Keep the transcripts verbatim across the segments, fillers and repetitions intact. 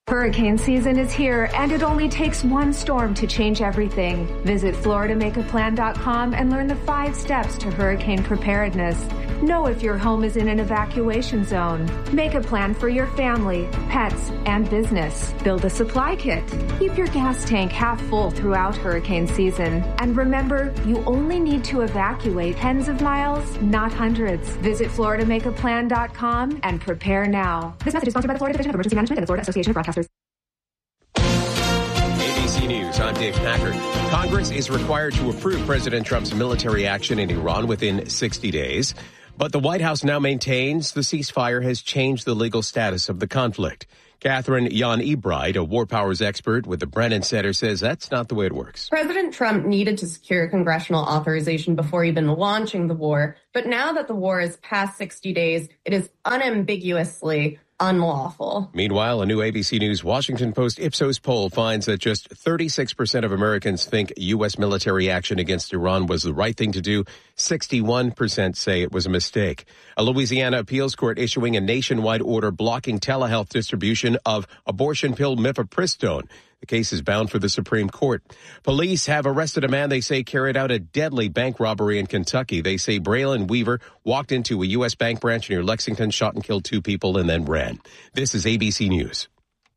Hurricane season is here, and it only takes one storm to change everything. Visit Florida Make A Plan dot com and learn the five steps to hurricane preparedness. Know if your home is in an evacuation zone. Make a plan for your family, pets, and business. Build a supply kit. Keep your gas tank half full throughout hurricane season. And remember, you only need to evacuate tens of miles, not hundreds. Visit Florida Make A Plan dot com and prepare now. This message is sponsored by the Florida Division of Emergency Management and the Florida Association of Broadcasters. A B C News, I'm Dave Packard. Congress is required to approve President Trump's military action in Iran within sixty days. But the White House now maintains the ceasefire has changed the legal status of the conflict. Catherine Yan Ebright, a war powers expert with the Brennan Center, says that's not the way it works. President Trump needed to secure congressional authorization before even launching the war. But now that the war is past sixty days, it is unambiguously unlawful. Meanwhile, a new A B C News Washington Post Ipsos poll finds that just thirty-six percent of Americans think U S military action against Iran was the right thing to do. sixty-one percent say it was a mistake. A Louisiana appeals court issuing a nationwide order blocking telehealth distribution of abortion pill mifepristone. The case is bound for the Supreme Court. Police have arrested a man they say carried out a deadly bank robbery in Kentucky. They say Braylon Weaver walked into a U S bank branch near Lexington, shot and killed two people, and then ran. This is A B C News.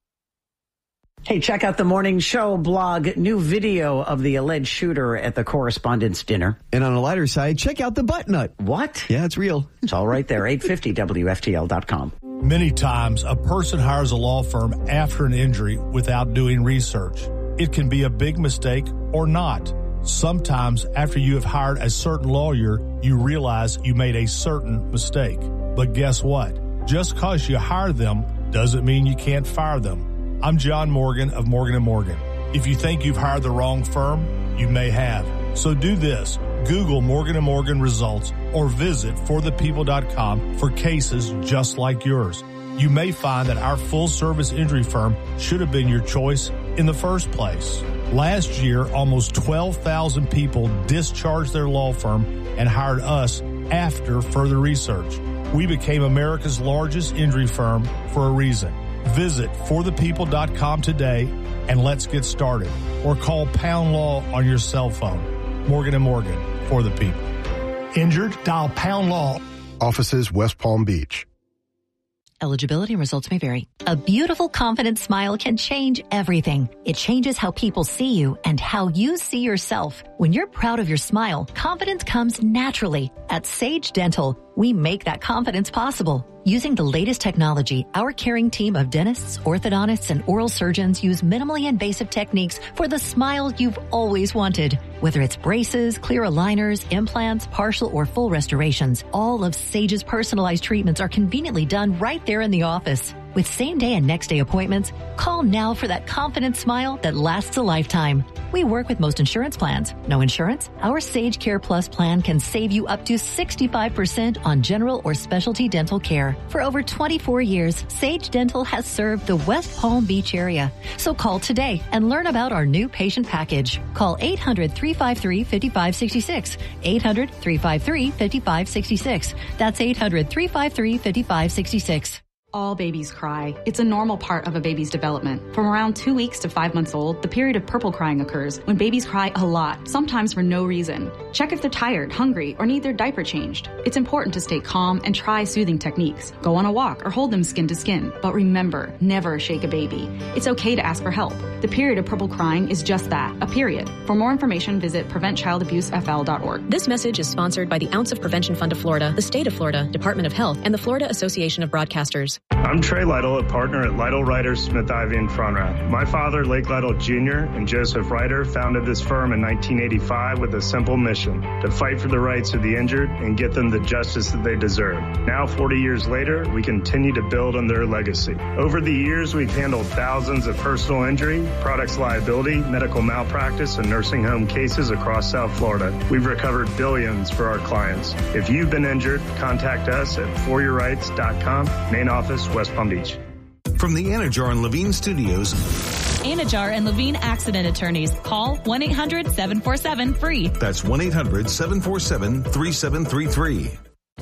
Hey, check out the morning show blog. New video of the alleged shooter at the correspondence dinner. And on a lighter side, check out the butt nut. What? Yeah, it's real. It's all right there. eight fifty W F T L dot com. Many times, a person hires a law firm after an injury without doing research. It can be a big mistake or not. Sometimes, after you have hired a certain lawyer, you realize you made a certain mistake. But guess what? Just because you hire them doesn't mean you can't fire them. I'm John Morgan of Morgan and Morgan. If you think you've hired the wrong firm, you may have. So do this. Google Morgan and Morgan results or visit for the people dot com for cases just like yours. You may find that our full-service injury firm should have been your choice in the first place. Last year, almost twelve thousand people discharged their law firm and hired us after further research. We became America's largest injury firm for a reason. Visit for the people dot com today and let's get started. Or call Pound Law on your cell phone. Morgan and Morgan, for the people. Injured? Dial Pound Law. Offices, West Palm Beach. Eligibility and results may vary. A beautiful, confident smile can change everything. It changes how people see you and how you see yourself. When you're proud of your smile, confidence comes naturally. At Sage Dental, we make that confidence possible. Using the latest technology, our caring team of dentists, orthodontists, and oral surgeons use minimally invasive techniques for the smile you've always wanted. Whether it's braces, clear aligners, implants, partial or full restorations, all of Sage's personalized treatments are conveniently done right there in the office. With same-day and next-day appointments, call now for that confident smile that lasts a lifetime. We work with most insurance plans. No insurance? Our Sage Care Plus plan can save you up to sixty-five percent on general or specialty dental care. For over twenty-four years, Sage Dental has served the West Palm Beach area. So call today and learn about our new patient package. Call eight hundred, three five three, five five six six. eight hundred, three five three, five five six six. That's eight hundred, three five three, five five six six. All babies cry. It's a normal part of a baby's development. From around two weeks to five months old, the period of purple crying occurs when babies cry a lot, sometimes for no reason. Check if they're tired, hungry, or need their diaper changed. It's important to stay calm and try soothing techniques. Go on a walk or hold them skin to skin. But remember, never shake a baby. It's okay to ask for help. The period of purple crying is just that, a period. For more information, visit prevent child abuse f l dot org. This message is sponsored by the Ounce of Prevention Fund of Florida, the State of Florida, Department of Health, and the Florida Association of Broadcasters. I'm Trey Lytle, a partner at Lytle Ryder Smith Ivy and Fronrath. My father, Lake Lytle Junior, and Joseph Ryder founded this firm in nineteen eighty-five with a simple mission: to fight for the rights of the injured and get them the justice that they deserve. Now, forty years later, we continue to build on their legacy. Over the years, we've handled thousands of personal injury, products liability, medical malpractice, and nursing home cases across South Florida. We've recovered billions for our clients. If you've been injured, contact us at for your rights dot com, main office, West Palm Beach. From the Anajar and Levine Studios, Anajar and Levine Accident Attorneys. Call one eight hundred, seven four seven, F R E E. That's one eight hundred, seven four seven, three seven three three.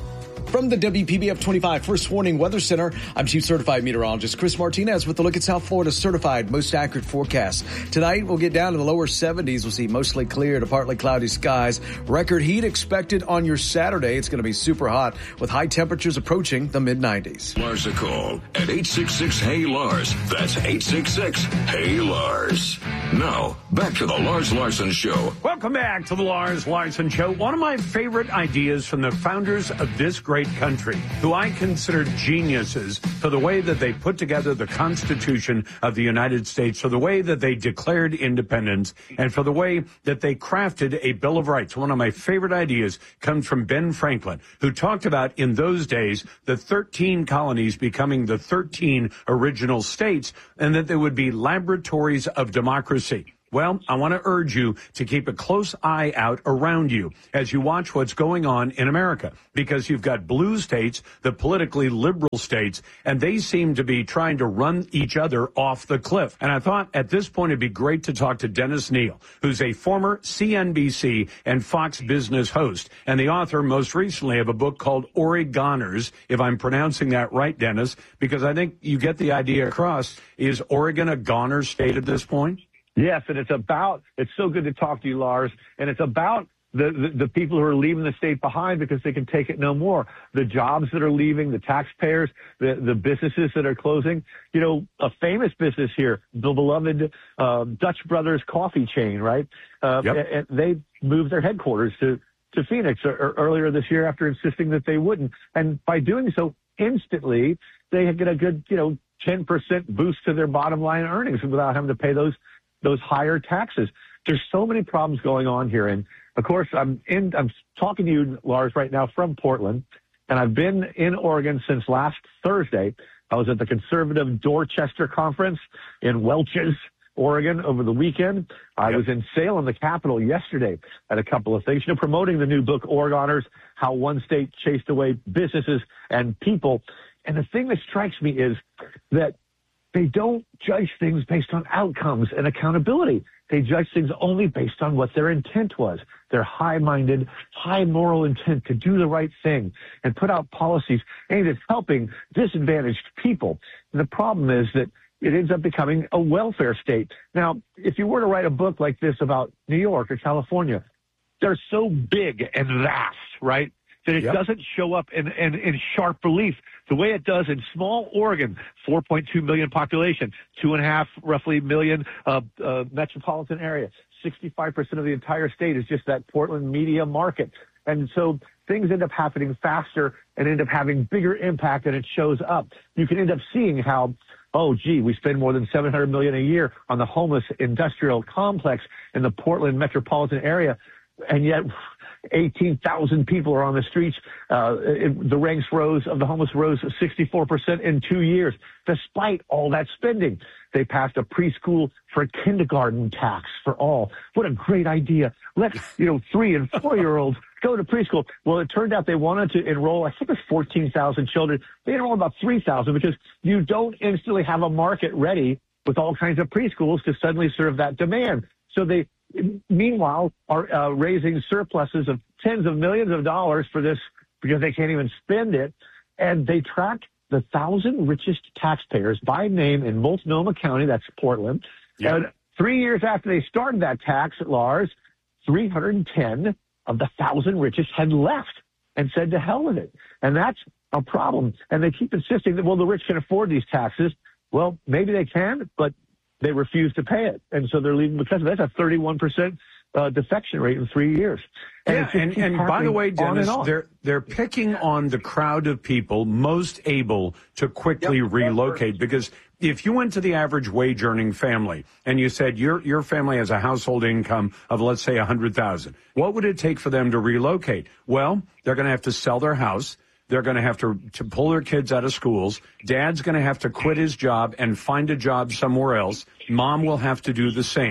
From the W P B F twenty-five First Warning Weather Center, I'm Chief Certified Meteorologist Chris Martinez with a look at South Florida's certified most accurate forecast. Tonight, we'll get down to the lower seventies. We'll see mostly clear to partly cloudy skies. Record heat expected on your Saturday. It's going to be super hot with high temperatures approaching the mid nineties. Lars a call at eight six six, hey Lars. That's eight six six, hey Lars. Now, back to the Lars Larson Show. Welcome back to the Lars Larson Show. One of my favorite ideas from the founders of this great country, who I consider geniuses for the way that they put together the Constitution of the United States, for the way that they declared independence, and for the way that they crafted a Bill of Rights. One of my favorite ideas comes from Ben Franklin, who talked about in those days the thirteen colonies becoming the thirteen original states, and that there would be laboratories of democracy. Well, I want to urge you to keep a close eye out around you as you watch what's going on in America, because you've got blue states, the politically liberal states, and they seem to be trying to run each other off the cliff. And I thought at this point it'd be great to talk to Dennis Neal, who's a former C N B C and Fox Business host and the author most recently of a book called Oregoners, if I'm pronouncing that right, Dennis, because I think you get the idea across. Is Oregon a goner state at this point? Yes, and it's about, it's so good to talk to you, Lars, and it's about the, the, the people who are leaving the state behind because they can take it no more. The jobs that are leaving, the taxpayers, the, the businesses that are closing. You know, a famous business here, the beloved uh, Dutch Brothers coffee chain, right? Uh, yep. and, and they moved their headquarters to, to Phoenix or, or earlier this year after insisting that they wouldn't. And by doing so, instantly, they get a good, you know, ten percent boost to their bottom line earnings without having to pay those those higher taxes. There's so many problems going on here. And of course, I'm in, I'm talking to you, Lars, right now from Portland, and I've been in Oregon since last Thursday. I was at the Conservative Dorchester Conference in Welches, Oregon over the weekend. I yep. was in Salem, the capital, yesterday at a couple of things, you know, promoting the new book, Oregoners, How One State Chased Away Businesses and People. And the thing that strikes me is that they don't judge things based on outcomes and accountability. They judge things only based on what their intent was, their high-minded, high moral intent to do the right thing and put out policies aimed at helping disadvantaged people. And the problem is that it ends up becoming a welfare state. Now, if you were to write a book like this about New York or California, they're so big and vast, right, that it yep. doesn't show up in, in, in sharp relief the way it does in small Oregon, four point two million population, two and a half roughly million uh, uh, metropolitan area. sixty-five percent of the entire state is just that Portland media market. And so things end up happening faster and end up having bigger impact, and it shows up. You can end up seeing how, oh, gee, we spend more than seven hundred million dollars a year on the homeless industrial complex in the Portland metropolitan area, and yet eighteen thousand people are on the streets. Uh, it, the ranks rose of the homeless rose sixty-four percent in two years. Despite all that spending, they passed a preschool for kindergarten tax for all. What a great idea. Let, you know, three and four year olds go to preschool. Well, it turned out they wanted to enroll, I think it was fourteen thousand children. They enrolled about three thousand because you don't instantly have a market ready with all kinds of preschools to suddenly serve that demand. So they, meanwhile, are uh, raising surpluses of tens of millions of dollars for this because they can't even spend it. And they track the thousand richest taxpayers by name in Multnomah County, that's Portland. Yep. And three years after they started that tax, Lars, three hundred ten of the thousand richest had left and said to hell with it. And that's a problem. And they keep insisting that, well, the rich can afford these taxes. Well, maybe they can, but they refuse to pay it. And so they're leaving because of that. That's a thirty-one percent uh, defection rate in three years. And, yeah, and, and by the way, Dennis, they're, they're picking on the crowd of people most able to quickly yep. relocate, because if you went to the average wage earning family and you said your, your family has a household income of, let's say, one hundred thousand dollars, what would it take for them to relocate? Well, they're going to have to sell their house. They're going to have to, to pull their kids out of schools. Dad's going to have to quit his job and find a job somewhere else. Mom will have to do the same.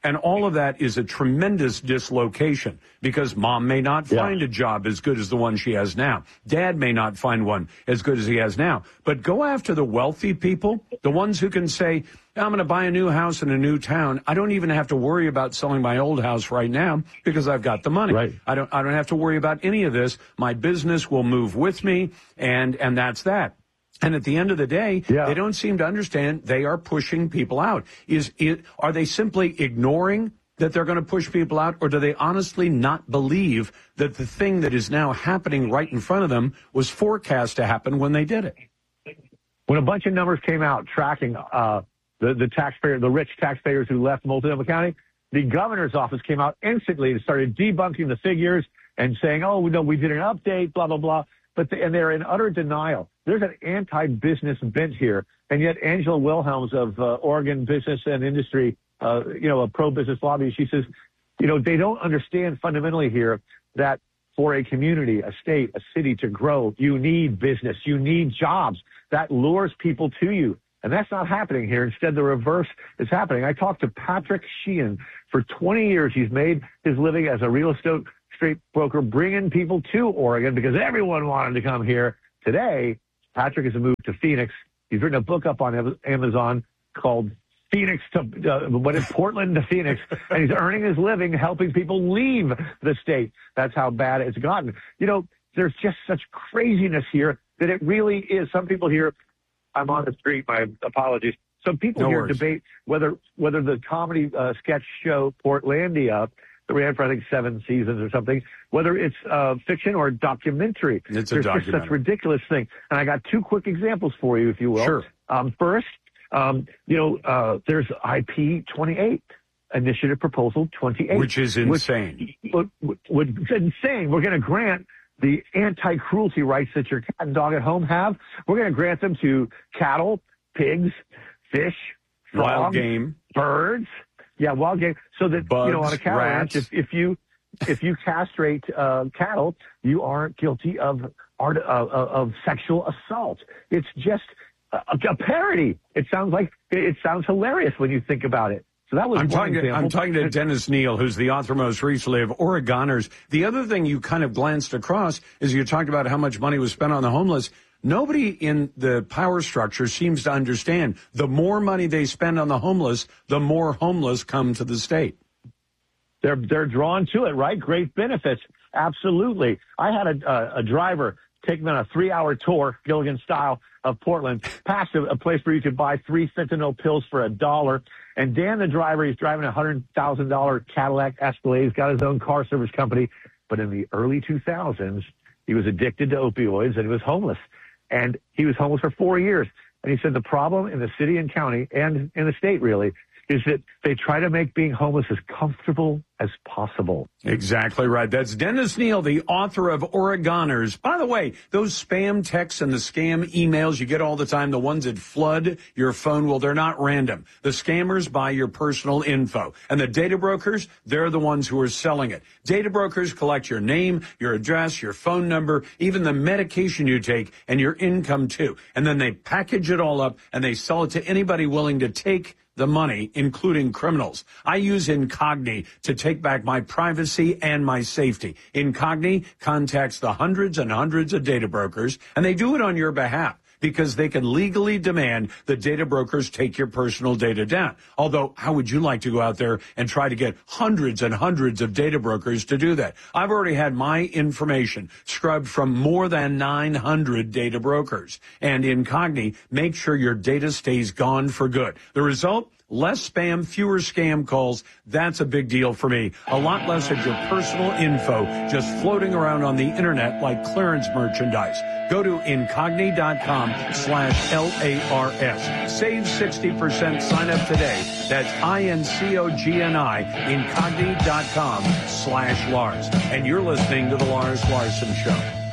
And all of that is a tremendous dislocation because mom may not find yeah. a job as good as the one she has now. Dad may not find one as good as he has now. But go after the wealthy people, the ones who can say, I'm going to buy a new house in a new town. I don't even have to worry about selling my old house right now because I've got the money. Right. I don't I don't have to worry about any of this. My business will move with me, and and that's that. And at the end of the day, yeah. they don't seem to understand they are pushing people out. Is it? Are they simply ignoring that they're going to push people out, or do they honestly not believe that the thing that is now happening right in front of them was forecast to happen when they did it? When a bunch of numbers came out tracking uh, the, the taxpayer, the rich taxpayers who left Multnomah County, the governor's office came out instantly and started debunking the figures and saying, oh, no, we did an update, blah, blah, blah. But the, and they're in utter denial. There's an anti-business bent here. And yet Angela Wilhelms of uh, Oregon Business and Industry, uh, you know, a pro-business lobby, she says, you know, they don't understand fundamentally here that for a community, a state, a city to grow, you need business, you need jobs. That lures people to you. And that's not happening here. Instead, the reverse is happening. I talked to Patrick Sheehan. For twenty years, he's made his living as a real estate straight broker, bringing people to Oregon because everyone wanted to come here. Today, Patrick has moved to Phoenix. He's written a book up on Amazon called Phoenix to, uh, what is Portland to Phoenix, and he's earning his living helping people leave the state. That's how bad it's gotten. You know, there's just such craziness here that it really is. Some people here, I'm on the street, my apologies. Some people no here worries. debate whether whether the comedy uh, sketch show Portlandia, that ran for I think seven seasons or something, whether it's uh, fiction or documentary. It's a There's documentary. just such ridiculous thing. And I got two quick examples for you, if you will. Sure. Um, first, um, you know, uh, there's I P twenty-eight, Initiative Proposal twenty-eight. Which is insane. Which, which, which is insane. We're going to grant the anti-cruelty rights that your cat and dog at home have. We're going to grant them to cattle, pigs, fish, frogs, wild game, birds. Yeah, wild game. So that, Bugs, you know, on a cattle ranch, if, if you if you castrate uh, cattle, you aren't guilty of art uh, of sexual assault. It's just a, a parody. It sounds like it sounds hilarious when you think about it. So that was I'm one talking, to, example. I'm talking to Dennis Neal, who's the author most recently of Oregoners. The other thing you kind of glanced across is you talked about how much money was spent on the homeless. Nobody in the power structure seems to understand the more money they spend on the homeless, the more homeless come to the state. They're they're drawn to it, right? Great benefits. Absolutely. I had a, a, a driver take me on a three-hour tour, Gilligan style, of Portland, past a, a place where you could buy three fentanyl pills for a dollar. And Dan, the driver, he's driving a one hundred thousand dollars Cadillac Escalade. He's got his own car service company. But in the early two thousands, he was addicted to opioids and he was homeless. And he was homeless for four years. And he said the problem in the city and county and in the state, really, is that they try to make being homeless as comfortable as possible. Exactly right. That's Dennis Neal, the author of Oregoners. By the way, those spam texts and the scam emails you get all the time, the ones that flood your phone, well, they're not random. The scammers buy your personal info. And the data brokers, they're the ones who are selling it. Data brokers collect your name, your address, your phone number, even the medication you take, and your income, too. And then they package it all up, and they sell it to anybody willing to take the money, including criminals. I use Incogni to take back my privacy and my safety. Incogni contacts the hundreds and hundreds of data brokers, and they do it on your behalf because they can legally demand that data brokers take your personal data down. Although, how would you like to go out there and try to get hundreds and hundreds of data brokers to do that? I've already had my information scrubbed from more than nine hundred data brokers. And Incogni makes sure your data stays gone for good. The result? Less spam, fewer scam calls. That's a big deal for me. A lot less of your personal info just floating around on the internet like clearance merchandise. Go to Incogni.com slash L A R S. Save sixty percent. Sign up today. That's I-N-C-O-G-N-I, Incogni.com slash Lars. And you're listening to The Lars Larson Show.